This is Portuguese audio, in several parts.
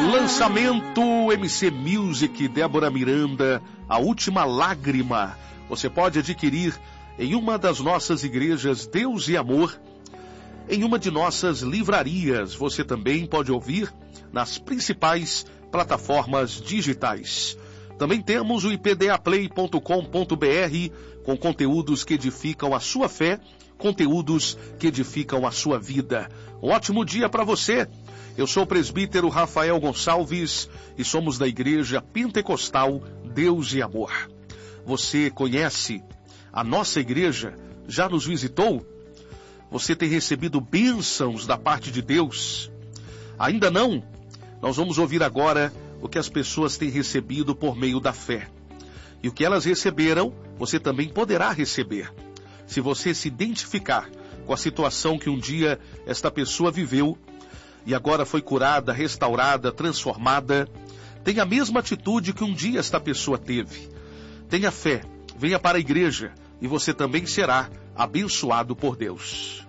Lançamento MC Music, Débora Miranda, A Última Lágrima. Você pode adquirir em uma das nossas igrejas Deus e Amor, em uma de nossas livrarias. Você também pode ouvir nas principais plataformas digitais. Também temos o ipdaplay.com.br com conteúdos que edificam a sua fé, conteúdos que edificam a sua vida. Um ótimo dia para você. Eu sou o presbítero Rafael Gonçalves e somos da Igreja Pentecostal Deus e Amor. Você conhece a nossa igreja? Já nos visitou? Você tem recebido bênçãos da parte de Deus? Ainda não? Nós vamos ouvir agora o que as pessoas têm recebido por meio da fé. E o que elas receberam, você também poderá receber. Se você se identificar com a situação que um dia esta pessoa viveu, e agora foi curada, restaurada, transformada, tenha a mesma atitude que um dia esta pessoa teve. Tenha fé, venha para a igreja e você também será abençoado por Deus.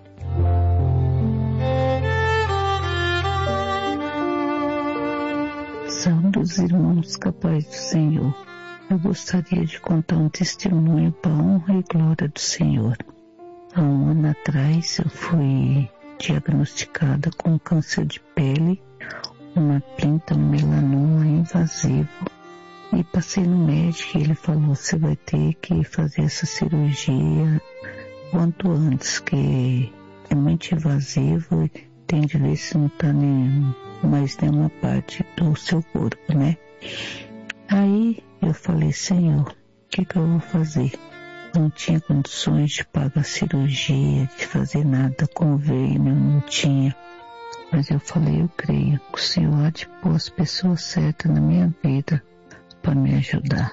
Santos irmãos, capaz do Senhor, eu gostaria de contar um testemunho para a honra e glória do Senhor. Há um ano atrás eu fui diagnosticada com câncer de pele, uma pinta, um melanoma invasivo, e passei no médico e ele falou: você vai ter que fazer essa cirurgia quanto antes, que é muito invasivo e tem de ver se não está mais nenhuma parte do seu corpo, né? Aí eu falei: Senhor, o que eu vou fazer? Não tinha condições de pagar a cirurgia, de fazer nada, convênio, não tinha. Mas eu falei: eu creio que o Senhor há de pôr as pessoas certas na minha vida para me ajudar.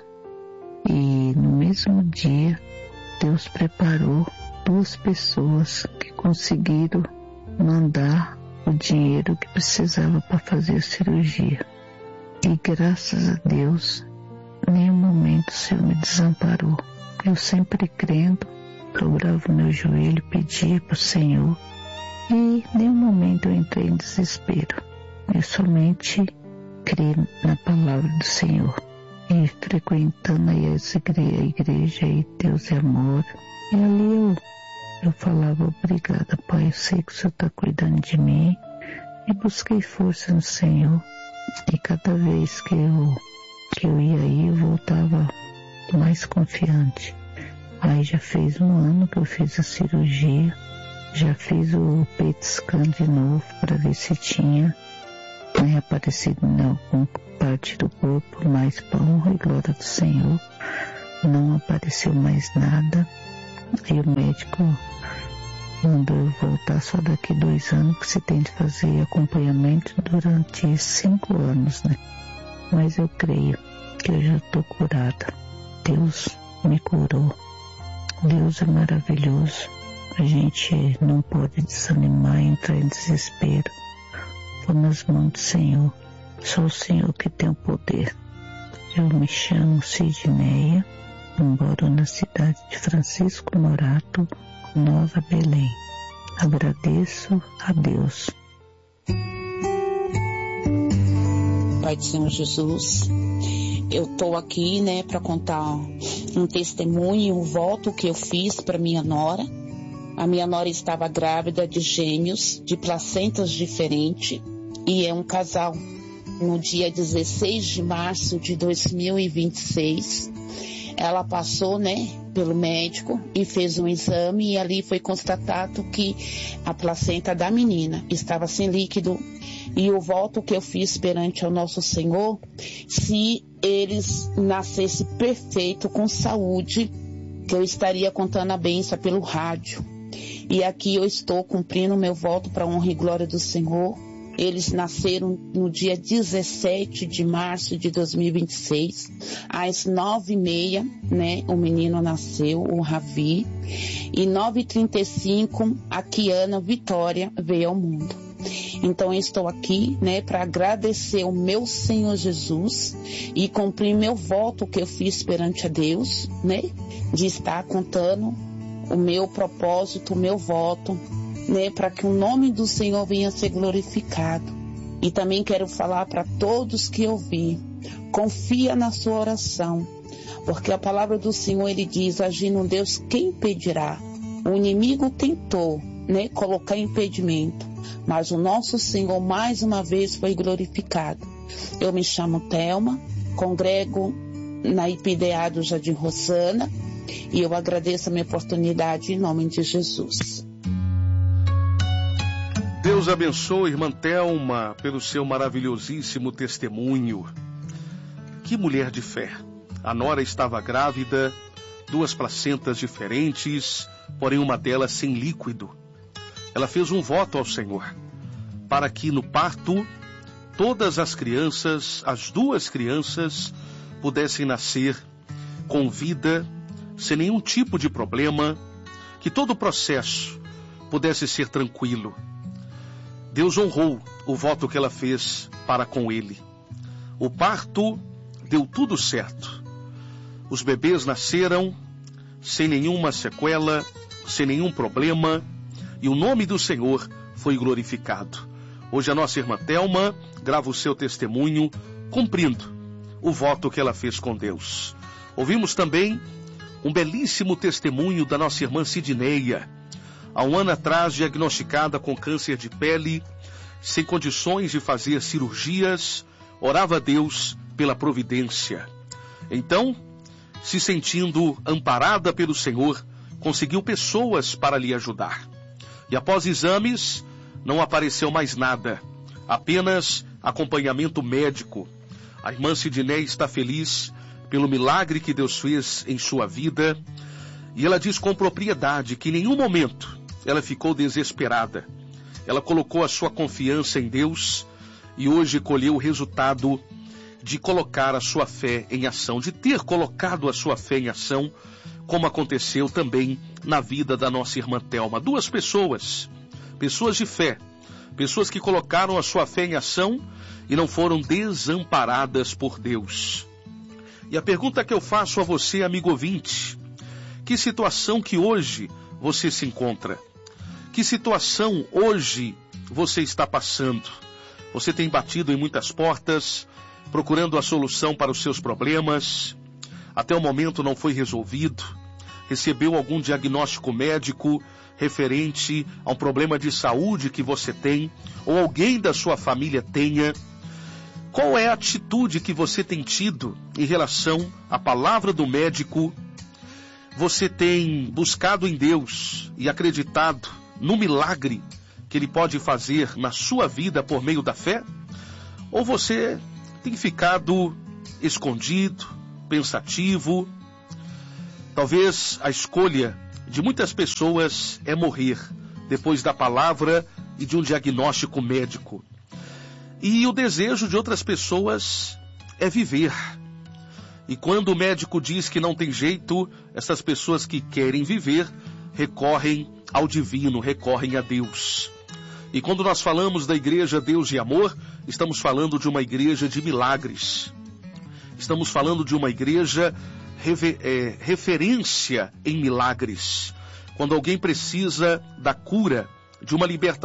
E no mesmo dia, Deus preparou 2 pessoas que conseguiram mandar o dinheiro que precisava para fazer a cirurgia. E graças a Deus, em nenhum momento o Senhor me desamparou. Eu sempre crendo, dobrava o meu joelho, pedia para o Senhor, e em nenhum momento eu entrei em desespero. Eu somente criei na palavra do Senhor. E frequentando aí a igreja aí, Deus e Amor, e ali eu falava: obrigada, Pai, eu sei que o Senhor está cuidando de mim, e busquei força no Senhor. E cada vez que eu ia aí, eu voltava mais confiante. Aí já fez 1 ano que eu fiz a cirurgia, já fiz o PET scan de novo para ver se tinha aparecido em alguma parte do corpo, mas para honra e glória do Senhor não apareceu mais nada. Aí o médico mandou eu voltar só daqui 2 anos, que você tem de fazer acompanhamento durante 5 anos, né? Mas eu creio que eu já estou curada. Deus me curou. Deus é maravilhoso. A gente não pode desanimar, entrar em desespero. Estou nas mãos do Senhor. Só o Senhor que tem o poder. Eu me chamo Sidneia, moro na cidade de Francisco Morato, Nova Belém. Agradeço a Deus. Pai do Senhor Jesus, eu estou aqui, para contar um testemunho, um voto que eu fiz para minha nora. A minha nora estava grávida de gêmeos, de placentas diferentes, e é um casal. No dia 16 de março de 2026, ela passou, pelo médico e fez um exame, e ali foi constatado que a placenta da menina estava sem líquido. E o voto que eu fiz perante ao nosso Senhor, se eles nascessem perfeito, com saúde, que eu estaria contando a bênção pelo rádio. E aqui eu estou cumprindo o meu voto para a honra e glória do Senhor. Eles nasceram no dia 17 de março de 2026, às 9h30, o menino nasceu, o Ravi, e 9h35, a Kiana Vitória veio ao mundo. Então eu estou aqui, para agradecer o meu Senhor Jesus e cumprir meu voto que eu fiz perante a Deus, de estar contando o meu propósito, o meu voto, para que o nome do Senhor venha a ser glorificado. E também quero falar para todos que ouvir, confia na sua oração, porque a palavra do Senhor, ele diz, agindo Deus, quem impedirá? O inimigo tentou, colocar impedimento, mas o nosso Senhor mais uma vez foi glorificado. Eu me chamo Thelma, congrego na IPDA do Jardim Rosana, e eu agradeço a minha oportunidade em nome de Jesus. Deus abençoe, irmã Thelma, pelo seu maravilhosíssimo testemunho. Que mulher de fé! A nora estava grávida, 2 placentas diferentes, porém uma delas sem líquido. Ela fez um voto ao Senhor, para que no parto, todas as crianças, as 2 crianças, pudessem nascer com vida, sem nenhum tipo de problema, que todo o processo pudesse ser tranquilo. Deus honrou o voto que ela fez para com ele. O parto deu tudo certo. Os bebês nasceram sem nenhuma sequela, sem nenhum problema, e o nome do Senhor foi glorificado. Hoje a nossa irmã Thelma grava o seu testemunho, cumprindo o voto que ela fez com Deus. Ouvimos também um belíssimo testemunho da nossa irmã Sidneia, há um ano atrás diagnosticada com câncer de pele, sem condições de fazer cirurgias, orava a Deus pela providência. Então, se sentindo amparada pelo Senhor, conseguiu pessoas para lhe ajudar. E após exames, não apareceu mais nada, apenas acompanhamento médico. A irmã Sidneia está feliz pelo milagre que Deus fez em sua vida, e ela diz com propriedade que em nenhum momento ela ficou desesperada. Ela colocou a sua confiança em Deus e hoje colheu o resultado de colocar a sua fé em ação, de ter colocado a sua fé em ação, como aconteceu também na vida da nossa irmã Thelma. 2 pessoas de fé, pessoas que colocaram a sua fé em ação e não foram desamparadas por Deus. E a pergunta que eu faço a você, amigo ouvinte, que situação que hoje você se encontra? Que situação hoje você está passando? Você tem batido em muitas portas, procurando a solução para os seus problemas, até o momento não foi resolvido, recebeu algum diagnóstico médico referente a um problema de saúde que você tem, ou alguém da sua família tenha. Qual é a atitude que você tem tido em relação à palavra do médico? Você tem buscado em Deus e acreditado no milagre que Ele pode fazer na sua vida por meio da fé? Ou você tem ficado escondido, pensativo? Talvez a escolha de muitas pessoas é morrer depois da palavra e de um diagnóstico médico. E o desejo de outras pessoas é viver. E quando o médico diz que não tem jeito, essas pessoas que querem viver recorrem ao divino, recorrem a Deus. E quando nós falamos da igreja Deus e Amor, estamos falando de uma igreja de milagres. Estamos falando de uma igreja referência em milagres. Quando alguém precisa da cura, de uma libertação,